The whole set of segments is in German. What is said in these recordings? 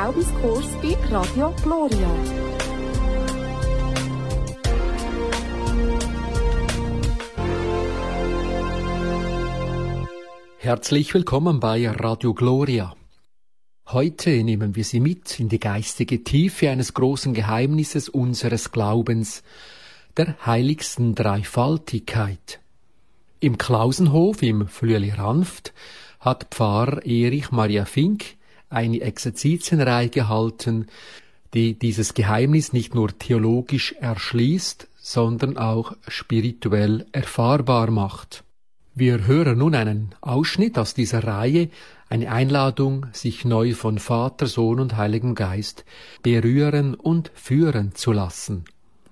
Glaubenskurs bei Radio Gloria. Herzlich willkommen bei Radio Gloria. Heute nehmen wir Sie mit in die geistige Tiefe eines großen Geheimnisses unseres Glaubens, der heiligsten Dreifaltigkeit. Im Klausenhof im Flüeli-Ranft hat Pfarrer Erich Maria Fink eine Exerzitienreihe gehalten, die dieses Geheimnis nicht nur theologisch erschließt, sondern auch spirituell erfahrbar macht. Wir hören nun einen Ausschnitt aus dieser Reihe, eine Einladung, sich neu von Vater, Sohn und Heiligem Geist berühren und führen zu lassen.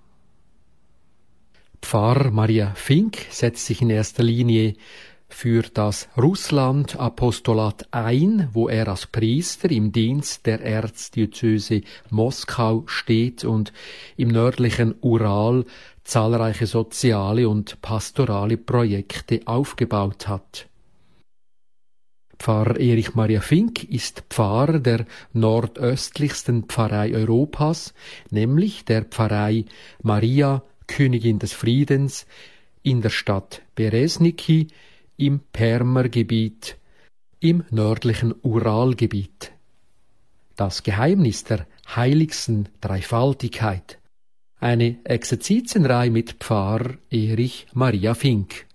Pfarrer Maria Fink setzt sich in erster Linie für das Russland-Apostolat ein, wo er als Priester im Dienst der Erzdiözese Moskau steht und im nördlichen Ural zahlreiche soziale und pastorale Projekte aufgebaut hat. Pfarrer Erich Maria Fink ist Pfarrer der nordöstlichsten Pfarrei Europas, nämlich der Pfarrei Maria, Königin des Friedens, in der Stadt Beresniki im Permer-Gebiet, im nördlichen Uralgebiet. Das Geheimnis der heiligsten Dreifaltigkeit. Eine Exerzitienreihe mit Pfarrer Erich Maria Fink.